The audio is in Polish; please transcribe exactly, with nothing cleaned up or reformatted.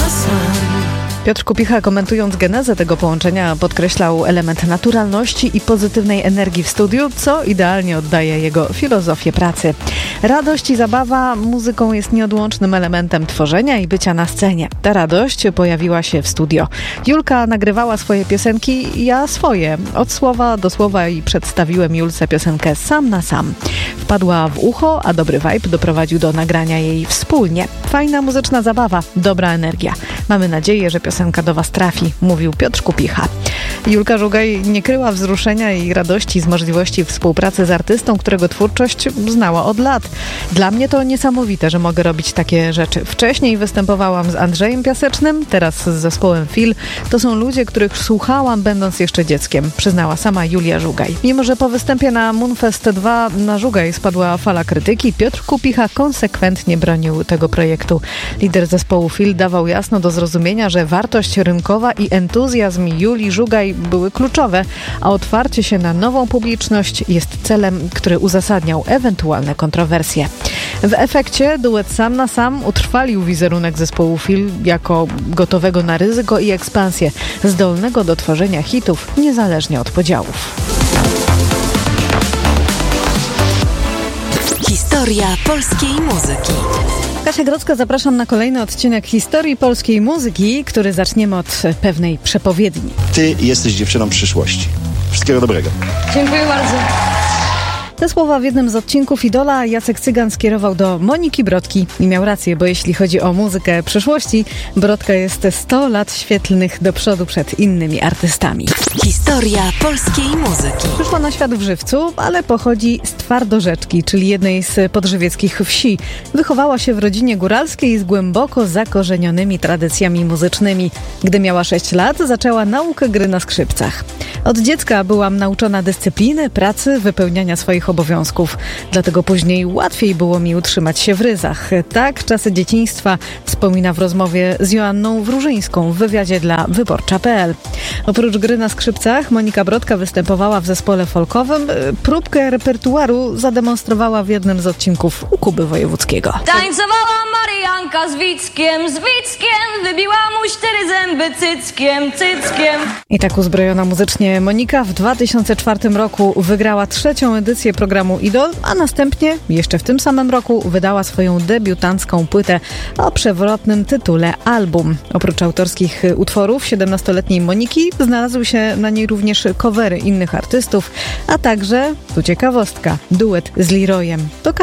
sam. Piotr Kupicha, komentując genezę tego połączenia, podkreślał element naturalności i pozytywnej energii w studiu, co idealnie oddaje jego filozofię pracy. Radość i zabawa muzyką jest nieodłącznym elementem tworzenia i bycia na scenie. Ta radość pojawiła się w studio. Julka nagrywała swoje piosenki, ja swoje. Od słowa do słowa i przedstawiłem Julce piosenkę Sam na sam. Wpadła w ucho, a dobry vibe doprowadził do nagrania jej wspólnie. Fajna muzyczna zabawa, dobra energia. Mamy nadzieję, że piosenka do Was trafi, mówił Piotr Kupicha. Julka Żugaj nie kryła wzruszenia i radości z możliwości współpracy z artystą, którego twórczość znała od lat. Dla mnie to niesamowite, że mogę robić takie rzeczy. Wcześniej występowałam z Andrzejem Piasecznym, teraz z zespołem Fil. To są ludzie, których słuchałam będąc jeszcze dzieckiem, przyznała sama Julia Żugaj. Mimo że po występie na Moonfest dwa na Żugaj spadła fala krytyki, Piotr Kupicha konsekwentnie bronił tego projektu. Lider zespołu Fil dawał jasno do zrozumienia, że wartość rynkowa i entuzjazm Julii Żugaj były kluczowe, a otwarcie się na nową publiczność jest celem, który uzasadniał ewentualne kontrowersje. W efekcie duet Sam na sam utrwalił wizerunek zespołu Fil jako gotowego na ryzyko i ekspansję, zdolnego do tworzenia hitów niezależnie od podziałów. Historia polskiej muzyki. Kasia Grodzka, zapraszam na kolejny odcinek historii polskiej muzyki, który zaczniemy od pewnej przepowiedni. Ty jesteś dziewczyną przyszłości. Wszystkiego dobrego. Dziękuję bardzo. Te słowa w jednym z odcinków Idola Jacek Cygan skierował do Moniki Brodki i miał rację, bo jeśli chodzi o muzykę przyszłości, Brodka jest sto lat świetlnych do przodu przed innymi artystami. Historia polskiej muzyki. Przyszła na świat w Żywcu, ale pochodzi z Twardorzeczki, czyli jednej z podżywieckich wsi. Wychowała się w rodzinie góralskiej z głęboko zakorzenionymi tradycjami muzycznymi. Gdy miała sześć lat, zaczęła naukę gry na skrzypcach. Od dziecka byłam nauczona dyscypliny, pracy, wypełniania swoich obowiązków. Dlatego później łatwiej było mi utrzymać się w ryzach. Tak czasy dzieciństwa wspomina w rozmowie z Joanną Wróżyńską w wywiadzie dla Wyborcza kropka pe el. Oprócz gry na skrzypcach Monika Brodka występowała w zespole folkowym. Próbkę repertuaru zademonstrowała w jednym z odcinków u Kuby Wojewódzkiego. Tańcowała Marianka z Wickiem, z Wickiem, wybiła mu cztery zęby cyckiem, cyckiem. I tak uzbrojona muzycznie Monika w dwa tysiące czwartym roku wygrała trzecią edycję programu Idol, a następnie jeszcze w tym samym roku wydała swoją debiutancką płytę o przewrotnym tytule Album. Oprócz autorskich utworów siedemnastoletniej Moniki znalazły się na niej również covery innych artystów, a także, tu ciekawostka, duet z Leroyem. To